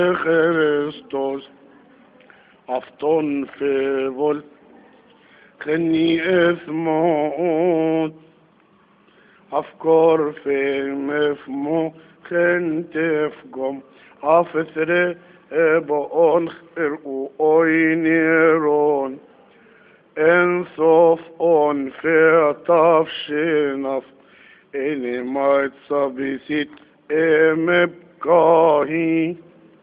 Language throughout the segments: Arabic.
Christus afton fevol خني اثموت افكار في مفمو خنت فقم افثر بقون خرقو اوينيرون انصف اون في طفشنف إلي ما تصبيسيت بكاهي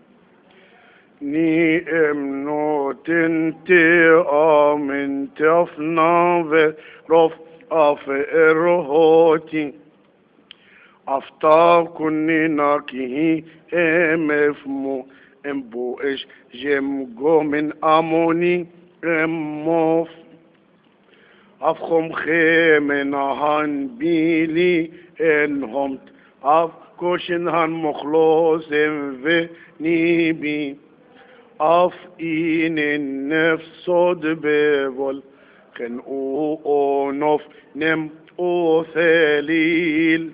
ني امنو تنتي امن تفنا رف اف ارهوتي افتا كني ناكي امفمو امبو اش جمجو من اموني اموف افخم خيمن هان بيلي انهم اف كوشن هان مخلوص في نيبي اف ان النفس صد بيبول خن او نوف نم او ثليل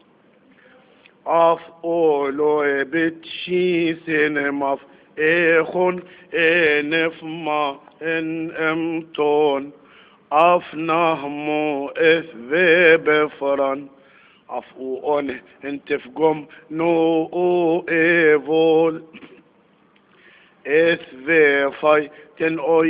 اف اولو بتشي سينماف اخون انف ما ان امتون اف نهمو اث بفران اف اون انتفقم نو او ايفول اث في تن او